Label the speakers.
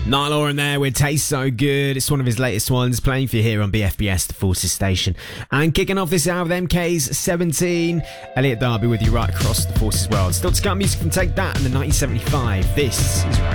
Speaker 1: Niall Horan there with Taste So Good. It's one of his latest ones, playing for you here on BFBS, the Forces Station. And kicking off this hour with MK's 17. Elliot Darby with you right across the Forces world. Still to come, music from Take That in the 1975. This is